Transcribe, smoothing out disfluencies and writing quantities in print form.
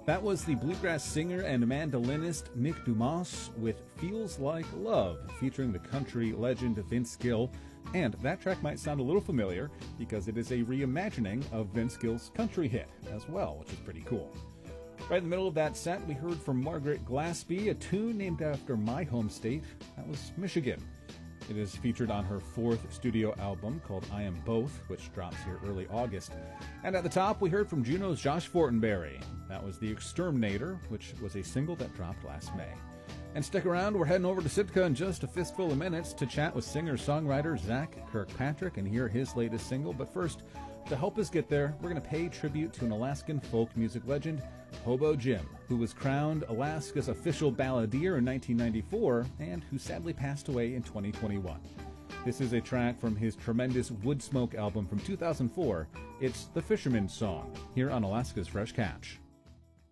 That was the bluegrass singer and mandolinist Nick Dumas with Feels Like Love, featuring the country legend Vince Gill. And that track might sound a little familiar because it is a reimagining of Vince Gill's country hit as well, which is pretty cool. Right in the middle of that set, we heard from Margaret Glaspie, a tune named after my home state. That was Michigan. It is featured on her fourth studio album called I Am Both, which drops here early August. And at the top, we heard from Juno's Josh Fortenberry. That was The Exterminator, which was a single that dropped last May. And stick around, we're heading over to Sitka in just a fistful of minutes to chat with singer-songwriter Zach Kirkpatrick and hear his latest single. But first, to help us get there, we're going to pay tribute to an Alaskan folk music legend, Hobo Jim, who was crowned Alaska's official balladeer in 1994 and who sadly passed away in 2021. This is a track from his tremendous Woodsmoke album from 2004. It's The Fisherman's Song, here on Alaska's Fresh Catch.